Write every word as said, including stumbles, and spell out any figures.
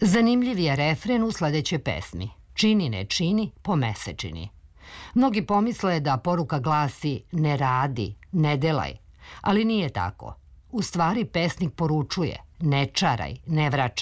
Zanimljiv je refren u sledećoj pesmi. Čini ne čini po mesečini. Mnogi pomisle da poruka glasi ne radi, ne delaj, ali nije tako. U stvari pesnik poručuje ne čaraj, ne vračaj.